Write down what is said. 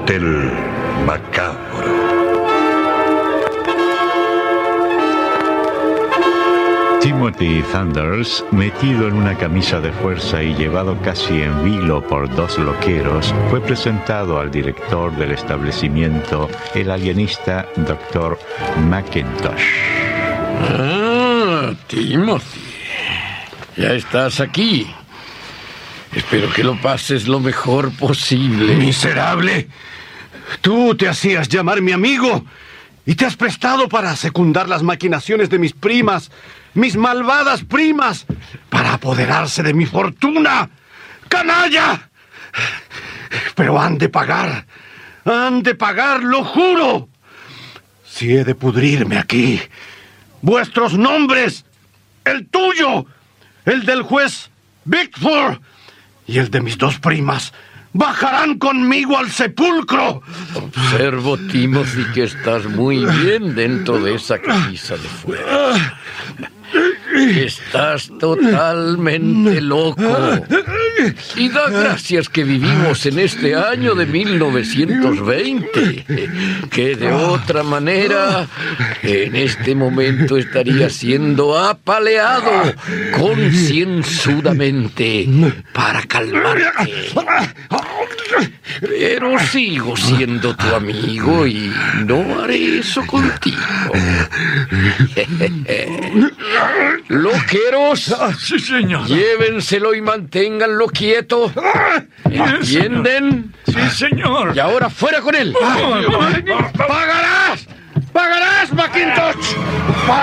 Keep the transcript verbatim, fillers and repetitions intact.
cóctel macabro. Timothy Thunders, metido en una camisa de fuerza y llevado casi en vilo por dos loqueros, fue presentado al director del establecimiento, el alienista doctor McIntosh. Ah, Timothy. Ya estás aquí. Espero que lo pases lo mejor posible. ¡Miserable! Tú te hacías llamar mi amigo y te has prestado para secundar las maquinaciones de mis primas, mis malvadas primas, para apoderarse de mi fortuna. ¡Canalla! Pero han de pagar, han de pagar, lo juro. Si he de pudrirme aquí, vuestros nombres, el tuyo, el del juez Bickford y el de mis dos primas, bajarán conmigo al sepulcro. Observo, Timothy, que estás muy bien dentro de esa camisa de fuerza. Estás totalmente loco. Y da gracias que vivimos en este año de mil novecientos veinte, que de otra manera en este momento estaría siendo apaleado concienzudamente para calmarte. Pero sigo siendo tu amigo y no haré eso contigo. Loqueros, sí, señor. Llévenselo y manténganlo quieto. ¿Entienden? Sí, señor. Y ahora fuera con él. ¡Pagarás! ¡Pagarás, McIntosh!